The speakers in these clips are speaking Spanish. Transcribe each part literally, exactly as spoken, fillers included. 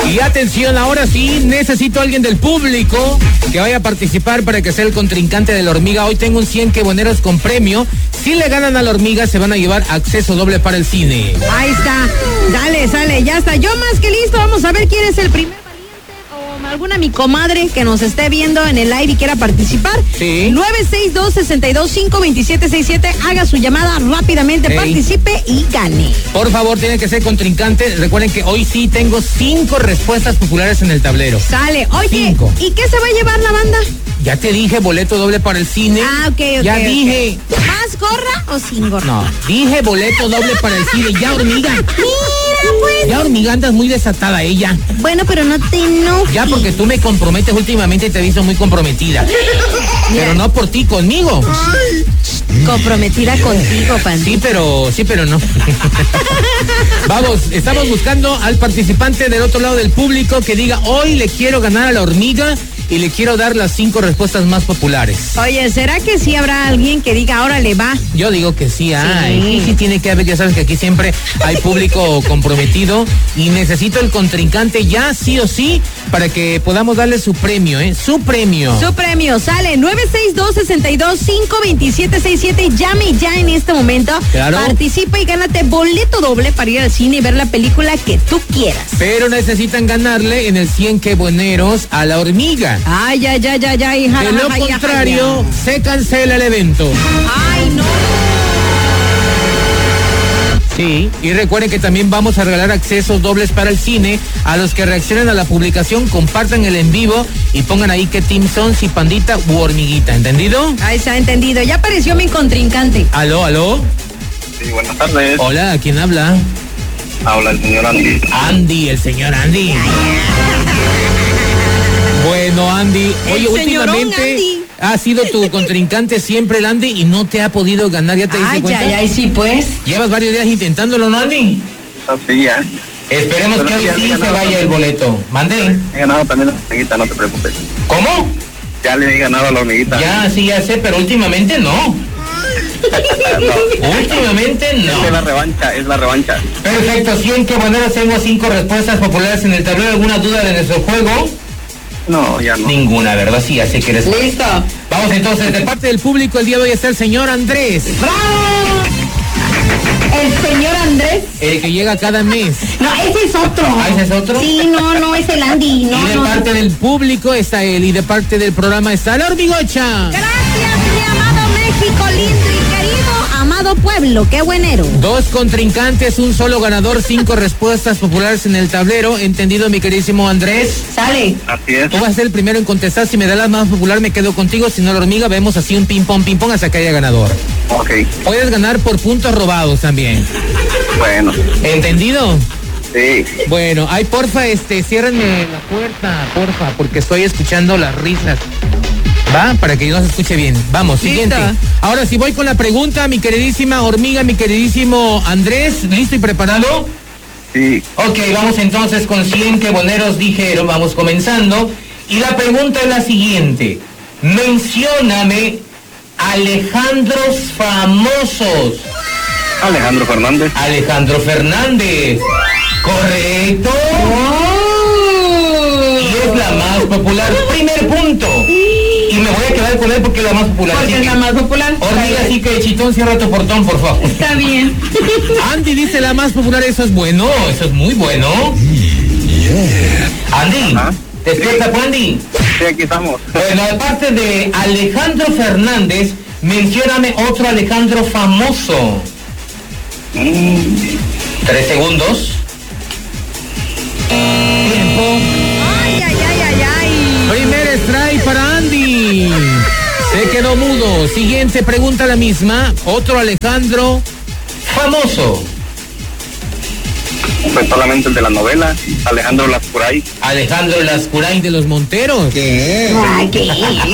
Y atención, ahora sí, necesito a alguien del público que vaya a participar para que sea el contrincante de la hormiga. Hoy tengo un cien queboneros con premio. Si le ganan a la hormiga, se van a llevar acceso doble para el cine. Ahí está. Dale, sale, ya está. Yo más que listo. Vamos a ver quién es el primer valiente o alguna mi comadre que nos esté viendo en el aire y quiera participar. Sí. nueve seis dos, seis dos cinco, dos siete seis siete. Haga su llamada rápidamente, Ey. participe y gane. Por favor, tiene que ser contrincante. Recuerden que hoy sí tengo cinco respuestas populares en el tablero. Sale. Oye, Cinco. ¿y qué se va a llevar la banda? Ya te dije, boleto doble para el cine. Ah, ok, ok. Ya ok. dije. ¿Más gorra o sin gorra? No, dije boleto doble para el cine. Ya, hormiga. Mira, pues. Ya, hormiga, andas muy desatada ella. Bueno, pero no te enojes. Ya, porque tú me comprometes últimamente y te he visto muy comprometida. Pero no por ti, conmigo. Comprometida contigo, Pandi. Sí, pero, sí, pero no. Vamos, estamos buscando al participante del otro lado del público que diga, hoy le quiero ganar a la hormiga y le quiero dar las cinco respuestas más populares. Oye, ¿será que sí habrá alguien que diga, ahora le va? Yo digo que sí hay, Sí. sí, sí tiene que haber, ya sabes que aquí siempre hay público comprometido y necesito el contrincante ya sí o sí para que podamos darle su premio, ¿eh? Su premio. Su premio sale nueve seis dos, seis dos cinco, dos siete seis siete. Llame ya en este momento. Claro. Participa y gánate boleto doble para ir al cine y ver la película que tú quieras. Pero necesitan ganarle en el cien queboneros a la hormiga. Ay, ay, ay, ay, ay. De jala, lo jala, jala. contrario, se cancela el evento. Ay, no. Sí, y recuerden que también vamos a regalar accesos dobles para el cine a los que reaccionen a la publicación, compartan el en vivo y pongan ahí qué team son, si pandita u hormiguita, ¿entendido? Ahí se ha entendido. Ya apareció mi contrincante. Aló, aló. Sí, buenas tardes. Hola, ¿quién habla? Habla el señor Andy. Andy, el señor Andy. Bueno, Andy, El oye, señorón últimamente Andy. ha sido tu contrincante siempre el Andy y no te ha podido ganar, ¿ya te diste Ay, cuenta? ay, ay, sí, pues. Llevas varios días intentándolo, ¿no, Andy? Así ya. Esperemos Pero que hoy ya sí he se ganado vaya el también. boleto. ¿Mande? He ganado también a la hormiguita, no te preocupes. ¿Cómo? Ya le he ganado a la hormiguita. Ya, sí, ya sé, pero últimamente no. No, Últimamente esta es la no. revancha, es la revancha. Perfecto, cien queboneros, tengo cinco respuestas populares en el tablero. ¿Alguna duda de nuestro juego? No, ya no. Ninguna, ¿verdad? Sí, ya sé que eres... Listo. Vamos entonces, de parte del público el día de hoy está el señor Andrés, El señor Andrés. el que llega cada mes. No, ese es otro. ¿Ah, ese es otro? Sí, no, no, es el Andy. No, Y de no. parte del público está él, y de parte del programa está la hormigocha. Gracias, mi amado México lindo y querido, amado pueblo, qué buenero. Dos contrincantes, un solo ganador, cinco respuestas populares en el tablero. ¿Entendido, mi queridísimo Andrés? Sale. Así es. Tú vas a ser el primero en contestar. Si me da la más popular, me quedo contigo. Si no, la hormiga, vemos así un ping-pong, ping-pong hasta que haya ganador. Ok, Puedes ganar por puntos robados también. bueno. ¿Entendido? Sí. Bueno, ay, porfa, este, ciérrenme la puerta, porfa, porque estoy escuchando las risas. ¿Va? Para que yo no se escuche bien. Vamos, siguiente. Listo. Ahora sí voy con la pregunta, mi queridísima hormiga, mi queridísimo Andrés. ¿Listo y preparado? Sí. Ok, vamos entonces con cien queboneros dijeron, vamos comenzando. Y la pregunta es la siguiente. Mencióname Alejandros famosos. Alejandro Fernández. Alejandro Fernández. ¿Correcto? Y es la más popular. Primer punto. Y me voy a quedar con él porque es la más popular. Porque Así es la que, más popular. hormiga, así que Chitón, cierra tu portón, por favor. Está bien. Andy dice la más popular, eso es bueno, eso es muy bueno. Andy, Ajá. despierta, pues, Andy. Sí, aquí estamos. Bueno, aparte de Alejandro Fernández, mencióname otro Alejandro famoso. Mm, Tres segundos. Tiempo. Ay, ay, ay, ay, ay. Primer strike para Andy. Se quedó mudo. Siguiente pregunta la misma. Otro Alejandro famoso. pues solamente el de la novela, Alejandro Lascuray. Alejandro Lascuray de los Monteros. ¿Qué? Ay, ¿qué?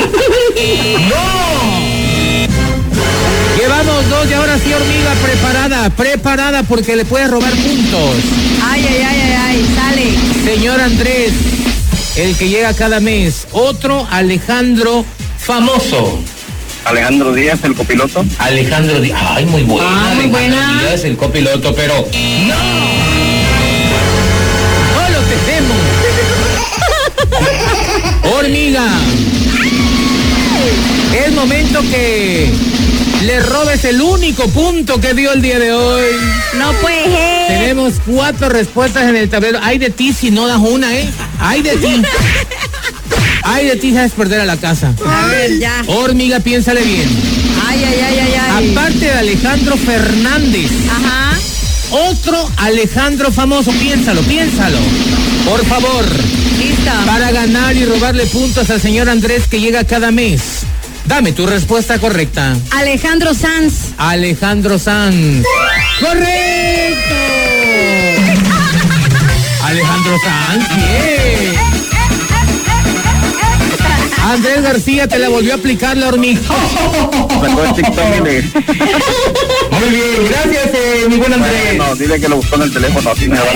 ¡No! Llevamos dos y ahora sí, hormiga, preparada, preparada porque le puedes robar puntos. Ay, ay, ay, ay, ay, sale. Señor Andrés, el que llega cada mes. Otro Alejandro famoso. Alejandro Díaz, el copiloto. Alejandro Díaz. Ay, muy buena. Ah, muy Alejandro buena. Díaz, el copiloto, pero ¡no! ¡No lo tenemos! momento que le robes el único punto que dio el día de hoy. No puede. Tenemos cuatro respuestas en el tablero. Ay de ti si no das una, ¿eh? Ay de ti. Ay de ti, sabes perder a la casa. A ver, ya. Hormiga, piénsale bien. Ay, ay, ay, ay, ay. Aparte de Alejandro Fernández, Ajá. otro Alejandro famoso, piénsalo, piénsalo. Por favor. Listo. Para ganar y robarle puntos al señor Andrés que llega cada mes. Dame tu respuesta correcta. Alejandro Sanz. Alejandro Sanz. ¡Correcto! Alejandro Sanz, bien. Andrés García te la volvió a aplicar la hormiga. Sacó el TikTok y le... Muy bien, gracias, eh, mi buen Andrés. No, dile que lo buscó en el teléfono, así me va.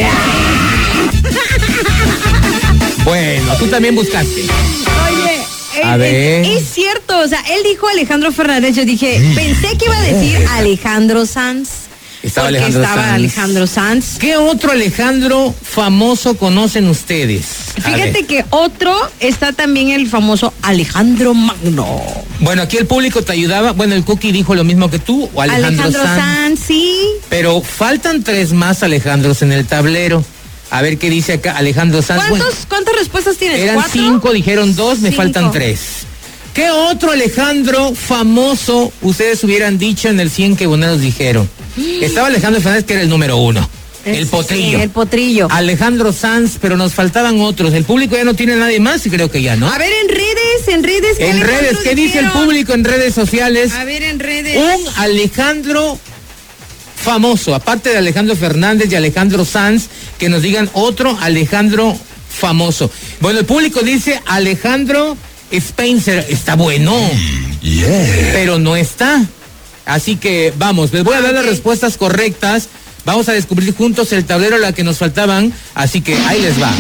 Bueno, tú también buscaste. Oye, A es, ver. es, es cierto, o sea, él dijo Alejandro Fernández, yo dije, pensé que iba a decir Alejandro Sanz. Estaba porque Alejandro estaba Sanz. Alejandro Sanz. ¿Qué otro Alejandro famoso conocen ustedes? A Fíjate ver. que otro está también el famoso Alejandro Magno. Bueno, aquí el público te ayudaba. Bueno, el Cookie dijo lo mismo que tú, o Alejandro, Alejandro Sanz. Sanz, sí. Pero faltan tres más Alejandros en el tablero. A ver qué dice acá Alejandro Sanz. ¿Cuántos, Bueno, ¿Cuántas respuestas tienes? eran ¿Cuatro? cinco, dijeron dos, me Cinco. faltan tres. ¿Qué otro Alejandro famoso ustedes hubieran dicho en el cien que Boneros dijeron? Estaba Alejandro Fernández, que era el número uno. El Es- potrillo. sí, el potrillo. Alejandro Sanz, pero nos faltaban otros. El público ya no tiene nadie más y creo que ya, ¿no? A ver, en redes, en redes. ¿qué En redes, Alejandros ¿qué dice el dijeron? público en redes sociales? A ver, en redes. Un Alejandro famoso, aparte de Alejandro Fernández y Alejandro Sanz, que nos digan otro Alejandro famoso. Bueno, el público dice Alejandro Spencer, está bueno, pero no está. Así que vamos, les voy a dar las Ok. respuestas correctas. Vamos a descubrir juntos el tablero, la que nos faltaban. Así que ahí les va.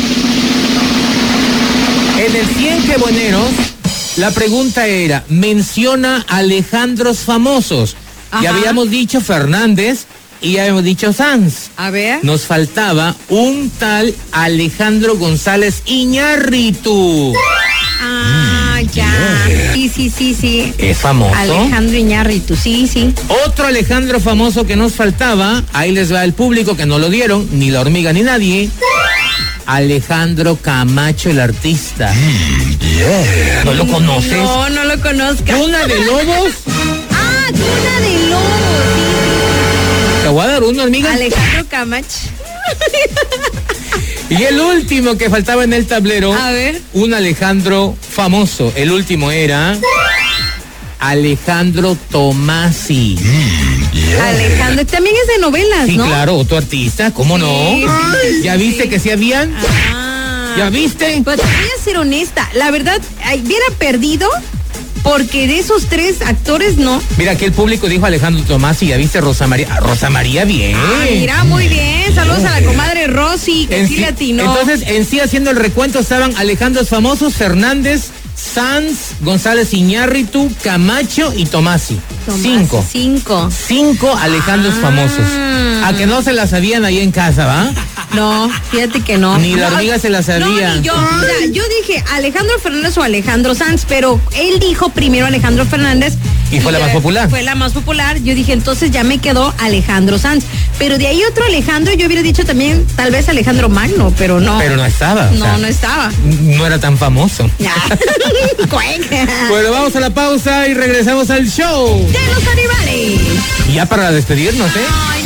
En el cien que Boneros, la pregunta era, menciona Alejandros famosos. Ya Ajá. habíamos dicho Fernández y ya habíamos dicho Sanz. A ver. Nos faltaba un tal Alejandro González Iñárritu. Ah, ya. Sí, sí, sí, sí. ¿Es famoso? Alejandro Iñárritu, sí, sí. Otro Alejandro famoso que nos faltaba, ahí les va el público que no lo dieron, ni la hormiga ni nadie. Alejandro Camacho, el artista. ¿No lo conoces? No, no lo conozco. ¿Cuna de Lobos? Ah, Cuna de Lobos, Te voy a dar uno, sí. hormiga. Alejandro Camach. Y el último que faltaba en el tablero, A ver. un Alejandro famoso. El último era Alejandro Tomasi. Alejandro, también es de novelas, Sí, ¿no? claro, otro artista, ¿cómo no? Sí, sí, ¿Ya sí, viste sí. que sí habían? Ah. ¿Ya viste? Pues te voy a ser honesta, la verdad, ay, hubiera perdido porque de esos tres actores no. Mira, aquí el público dijo Alejandro Tomasi, ¿ya viste Rosa María? Ah, Rosa María, bien. Ah, mira, muy bien. Saludos a la comadre Rosy, que En sí sí- le atinó. Entonces, en sí, haciendo el recuento, estaban Alejandros famosos, Fernández, Sanz, González Iñárritu, Camacho y Tomasi. Tomás, Cinco. Cinco. Cinco Alejandros Ah. famosos. A que no se la sabían ahí en casa, ¿va? No, fíjate que no. Ni la No, hormiga se la sabía. No, ni yo. Mira, yo dije Alejandro Fernández o Alejandro Sanz, pero él dijo primero Alejandro Fernández. Y fue la más popular. Fue la más popular. Yo dije, entonces ya me quedó Alejandro Sanz. Pero de ahí otro Alejandro, yo hubiera dicho también tal vez Alejandro Magno, pero no. Pero no estaba. o No, sea, no estaba. No era tan famoso. Ya. Cuec. Bueno, vamos a la pausa y regresamos al show. De los animales. Y ya para despedirnos, ¿eh? Ay,